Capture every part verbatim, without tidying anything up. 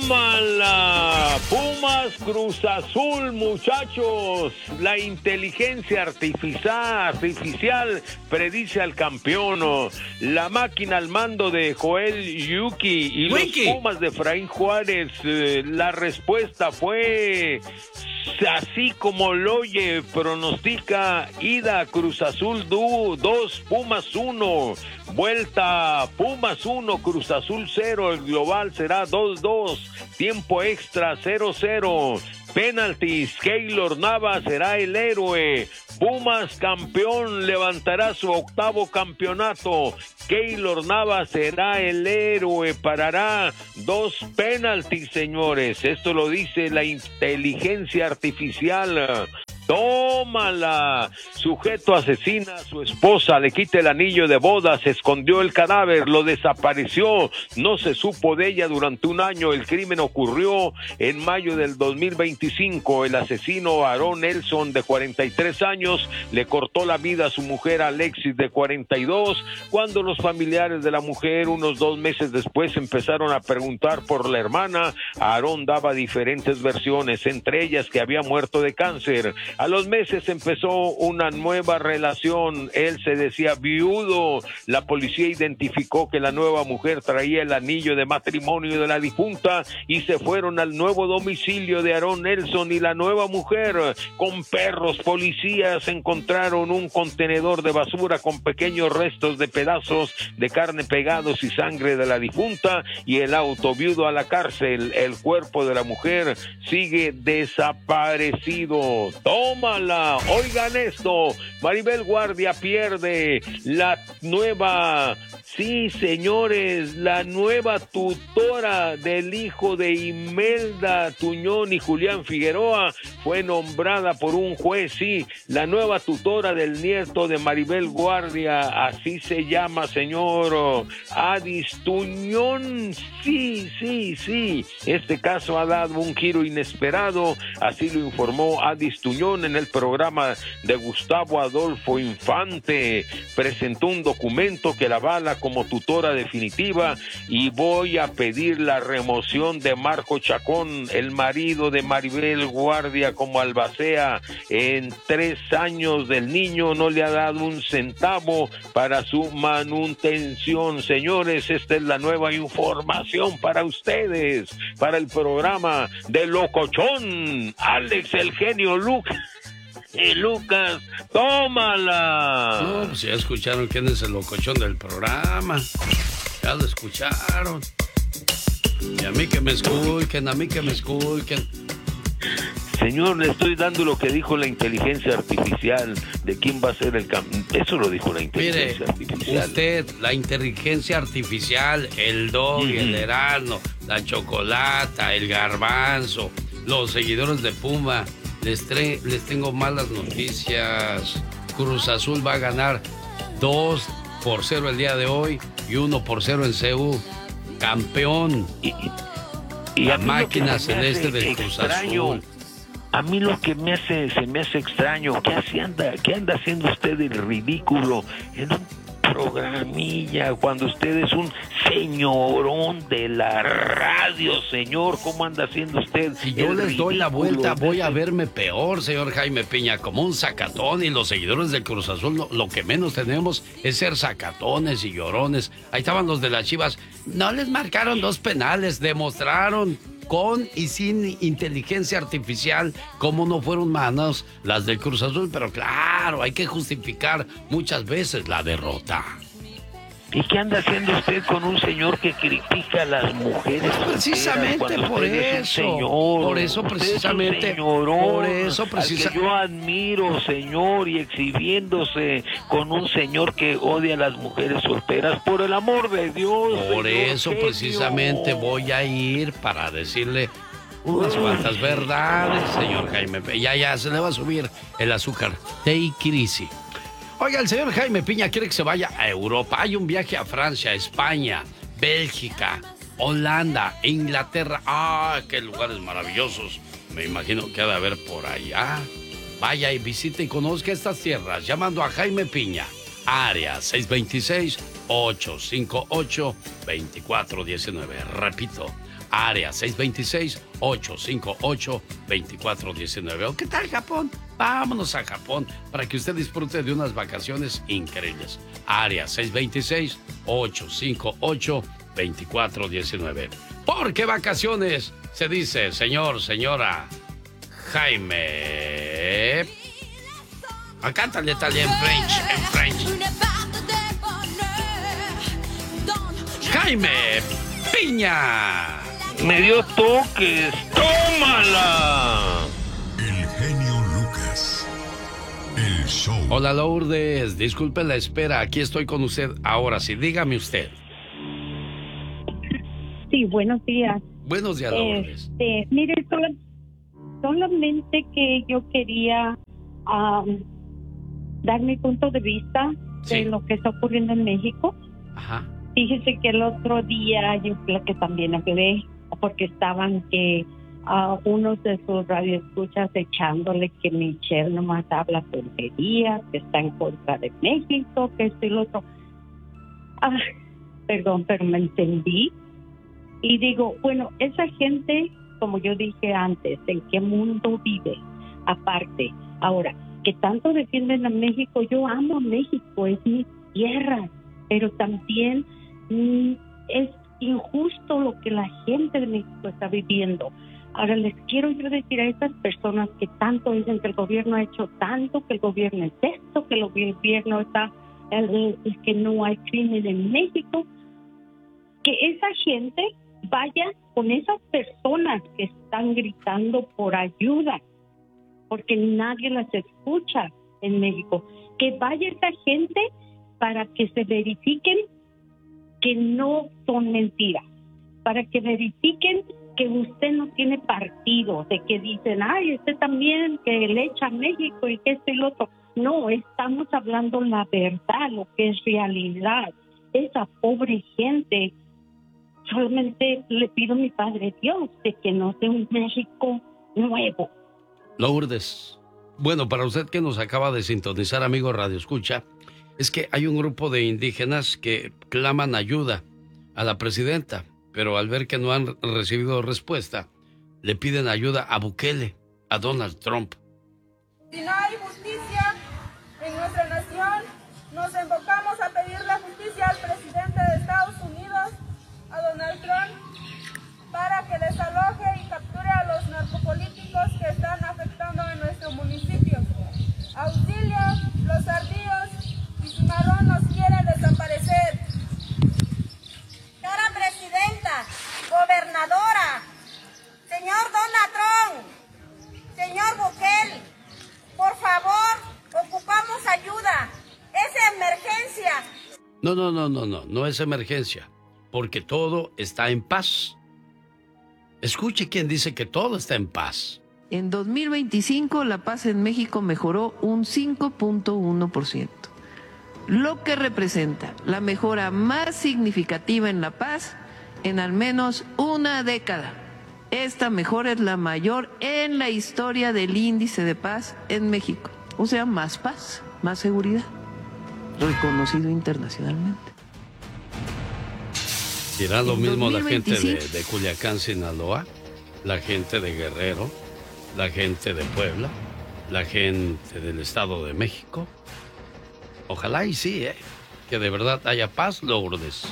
tómala. Pumas Cruz Azul, muchachos. La inteligencia artificial, artificial predice al campeón. La máquina al mando de Joel Yuki y Wiki. los Pumas de Efraín Juárez. Eh, la respuesta fue así como lo oye, pronostica ida Cruz Azul dos, Pumas uno, vuelta Pumas uno, Cruz Azul cero, el global será dos dos, tiempo extra cero cero, penaltis, Keylor Navas será el héroe, Pumas campeón, levantará su octavo campeonato, Keylor Navas será el héroe, parará dos penaltis, señores, esto lo dice la inteligencia artificial. Tómala. Sujeto asesina a su esposa, le quita el anillo de boda, se escondió el cadáver, lo desapareció, no se supo de ella durante un año. El crimen ocurrió en mayo del dos mil veinticinco. El asesino Aaron Nelson, de cuarenta y tres años, le cortó la vida a su mujer Alexis, de cuarenta y dos, cuando los familiares de la mujer, unos dos meses después, empezaron a preguntar por la hermana. Aaron daba diferentes versiones, entre ellas que había muerto de cáncer. A los meses empezó una nueva relación, él se decía viudo. La policía identificó que la nueva mujer traía el anillo de matrimonio de la difunta y se fueron al nuevo domicilio de Aaron Nelson y la nueva mujer. Con perros policías encontraron un contenedor de basura con pequeños restos de pedazos de carne pegados y sangre de la difunta y el auto. Viudo a la cárcel, el cuerpo de la mujer sigue desaparecido. Tómala, oigan esto, Maribel Guardia pierde la nueva, sí señores, la nueva tutora del hijo de Imelda Tuñón y Julián Figueroa fue nombrada por un juez, sí, la nueva tutora del nieto de Maribel Guardia, así se llama, señor Adis Tuñón, sí, sí, sí, este caso ha dado un giro inesperado, así lo informó Adis Tuñón en el programa de Gustavo Adolfo Infante. Presentó un documento que la avala como tutora definitiva y voy a pedir la remoción de Marco Chacón, el marido de Maribel Guardia, como albacea. En tres años del niño no le ha dado un centavo para su manutención. Señores, esta es la nueva información para ustedes, para el programa de Locochón. Alex, el genio Lucas. Y Lucas, tómala. No, pues ya escucharon quién es el locochón del programa. Ya lo escucharon. Y a mí que me escuchen, a mí que me escuchen. Señor, le estoy dando lo que dijo la inteligencia artificial de quién va a ser el cambio. Eso lo dijo la inteligencia Mire, artificial. Usted, la inteligencia artificial, el Dog, mm-hmm. el Erasmo, la Chocolata, el Garbanzo, los seguidores de Puma. Les, tre- les tengo malas noticias. Cruz Azul va a ganar dos por cero el día de hoy y uno por cero en C U. Campeón. Y, y la máquina celeste del Cruz extraño, Azul. A mí lo que me hace, se me hace extraño, ¿qué hace anda, qué anda haciendo usted el ridículo en un programilla cuando usted es un señorón de la radio, señor? ¿Cómo anda haciendo usted? Si yo les ridículo? doy la vuelta, voy a verme peor, señor Jaime Piña, como un sacatón, y los seguidores del Cruz Azul lo, lo que menos tenemos es ser sacatones y llorones. Ahí estaban los de las Chivas, no les marcaron dos penales, demostraron con y sin inteligencia artificial cómo no fueron manos las del Cruz Azul, pero claro, hay que justificar muchas veces la derrota. ¿Y qué anda haciendo usted con un señor que critica a las mujeres? Precisamente por eso. Señor, por eso precisamente. Señorón, por eso precisamente. Yo admiro, señor, y exhibiéndose con un señor que odia a las mujeres solteras, por el amor de Dios. Por señor, eso genio. precisamente voy a ir para decirle unas cuantas verdades, señor Jaime. Ya, ya, se le va a subir el azúcar. Take it easy. Oiga, el señor Jaime Piña quiere que se vaya a Europa. Hay un viaje a Francia, España, Bélgica, Holanda, Inglaterra. ¡Ah, qué lugares maravillosos! Me imagino que ha de haber por allá. Vaya y visite y conozca estas tierras llamando a Jaime Piña. Área seis dos seis, ocho cinco ocho, dos cuatro uno nueve. Repito, área seis dos seis, ocho cinco ocho, dos cuatro uno nueve. ¿O qué tal Japón? Vámonos a Japón para que usted disfrute de unas vacaciones increíbles. Área seis dos seis, ocho cinco ocho, dos cuatro uno nueve. ¿Por qué vacaciones? Se dice, señor, señora Jaime. Ah, cántale tal en French, en French. Jaime Piña. Me dio toques. ¡Tómala! El genio Lucas. El show. Hola Lourdes, disculpe la espera, aquí estoy con usted. Ahora sí, dígame usted. Sí, buenos días. Buenos días, Lourdes. Este, mire, solo, solamente que yo quería um, dar mi punto de vista Sí. de lo que está ocurriendo en México. Ajá. Fíjese que el otro día yo creo que también hablé porque estaban que uh, unos de sus radioescuchas echándole que Michelle nomás habla tonterías, que está en contra de México, que esto y lo otro. Ah, perdón, pero me entendí. Y digo, bueno, esa gente, como yo dije antes, ¿en qué mundo vive? Aparte, ahora, que tanto defienden a México, yo amo a México, es mi tierra, pero también mm, es injusto lo que la gente de México está viviendo. Ahora, les quiero yo decir a esas personas que tanto dicen que el gobierno ha hecho tanto, que el gobierno es esto, que el gobierno está, el, el, que no hay crimen en México, que esa gente vaya con esas personas que están gritando por ayuda, porque nadie las escucha en México. Que vaya esa gente para que se verifiquen que no son mentiras, para que verifiquen que usted no tiene partido, de que dicen, ay, usted también, que le echa a México y que esto y lo otro. No, estamos hablando la verdad, lo que es realidad. Esa pobre gente, solamente le pido a mi Padre Dios de que nos dé un México nuevo. Lourdes, bueno, para usted que nos acaba de sintonizar, amigo Radio Escucha, es que hay un grupo de indígenas que claman ayuda a la presidenta, pero al ver que no han recibido respuesta, le piden ayuda a Bukele, a Donald Trump. Si no hay justicia en nuestra nación, nos enfocamos a pedirle justicia al presidente de Estados Unidos, a Donald Trump, para que desaloje y capture a los narcopolíticos que están afectando a nuestro municipio. Auxilio, los ardillos y Cimarrón nos quiere desaparecer. Señora presidenta, gobernadora, señor Donald Trump, señor Bukele, por favor, ocupamos ayuda. Es emergencia. No, no, no, no, no, no es emergencia, porque todo está en paz. Escuche quién dice que todo está en paz. En dos mil veinticinco la paz en México mejoró un cinco punto uno por ciento, lo que representa la mejora más significativa en la paz en al menos una década. Esta mejora es la mayor en la historia del índice de paz en México. O sea, más paz, más seguridad, reconocido internacionalmente. ¿Dirá lo En mismo la dos mil gente de, veinticinco. de Culiacán, Sinaloa, la gente de Guerrero, la gente de Puebla, la gente del Estado de México? Ojalá y sí, ¿eh? Que de verdad haya paz, Lourdes.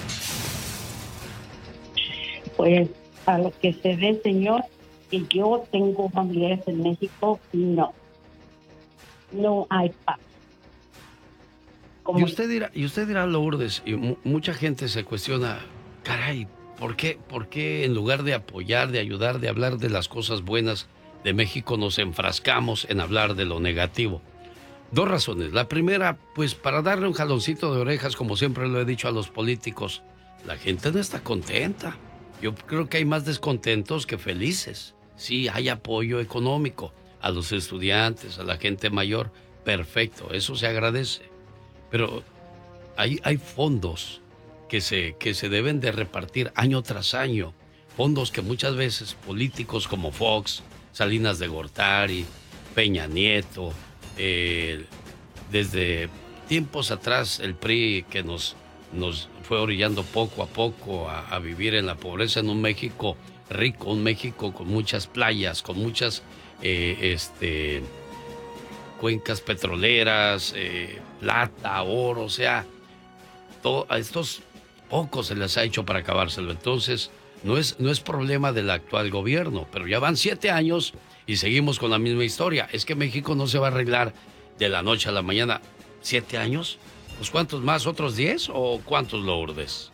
Pues a lo que se ve, señor, que yo tengo familiares en México, no. No hay paz. Como Y usted dirá, y usted dirá, Lourdes, y mu- mucha gente se cuestiona, caray, ¿por qué, ¿por qué en lugar de apoyar, de ayudar, de hablar de las cosas buenas de México nos enfrascamos en hablar de lo negativo? Dos razones. La primera, pues para darle un jaloncito de orejas, como siempre lo he dicho a los políticos, la gente no está contenta. Yo creo que hay más descontentos que felices. Sí, hay apoyo económico a los estudiantes, a la gente mayor, perfecto, eso se agradece. Pero hay, hay fondos que se, que se deben de repartir año tras año. Fondos que muchas veces políticos como Fox, Salinas de Gortari, Peña Nieto, eh, desde tiempos atrás el P R I que nos, nos fue orillando poco a poco a, a vivir en la pobreza en un México rico, un México con muchas playas, con muchas eh, este, cuencas petroleras, eh, plata, oro, o sea, todo, a estos pocos se les ha hecho para acabárselo. Entonces, no es, no es problema del actual gobierno, pero ya van siete años y seguimos con la misma historia. Es que México no se va a arreglar de la noche a la mañana. ¿Siete años? Pues ¿cuántos más? ¿Otros diez o cuántos, Lourdes?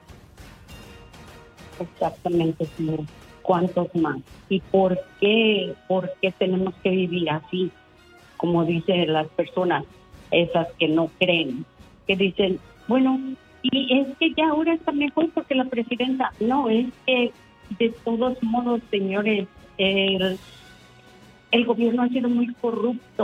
Exactamente, señor. ¿Cuántos más? ¿Y por qué, por qué tenemos que vivir así? Como dicen las personas, esas que no creen, que dicen, bueno, y es que ya ahora está mejor porque la presidenta... No, es que de todos modos, señores, el, el gobierno ha sido muy corrupto.